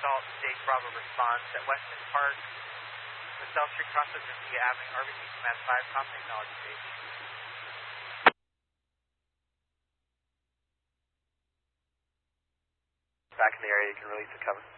Assault Stage Bravo response at Weston Park, LaSalle Street Crossroads and Via Avenue, RBC Command 5, common acknowledge stage. Back in the area, you can release the cover.